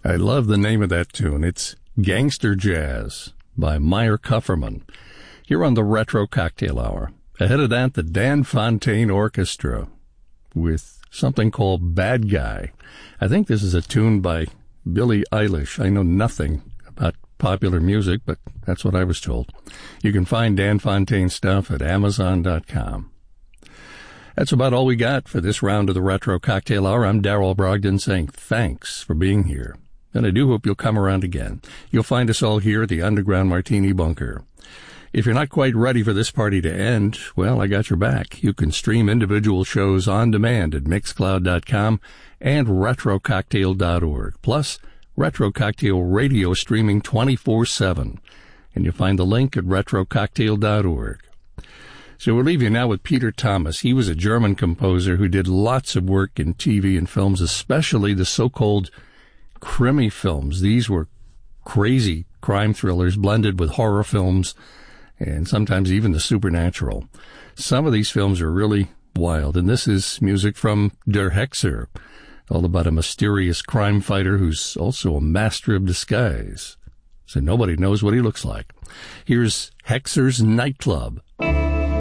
I love the name of that tune. It's Gangster Jazz by Meyer Kupferman, here on the Retro Cocktail Hour. Ahead of that, the Dan Fontaine Orchestra with something called Bad Guy. I think this is a tune by Billie Eilish. I know nothing about popular music, but that's what I was told. You can find Dan Fontaine stuff at Amazon.com. That's about all we got for this round of the Retro Cocktail Hour. I'm Darrell Brogdon saying thanks for being here. And I do hope you'll come around again. You'll find us all here at the Underground Martini Bunker. If you're not quite ready for this party to end, well, I got your back. You can stream individual shows on demand at Mixcloud.com and RetroCocktail.org. Plus, Retro Cocktail Radio streaming 24/7. And you'll find the link at RetroCocktail.org. So we'll leave you now with Peter Thomas. He was a German composer who did lots of work in TV and films, especially the so-called Krimi films. These were crazy crime thrillers blended with horror films and sometimes even the supernatural. Some of these films are really wild, and this is music from Der Hexer, all about a mysterious crime fighter who's also a master of disguise, so nobody knows what he looks like. Here's Hexer's Nightclub.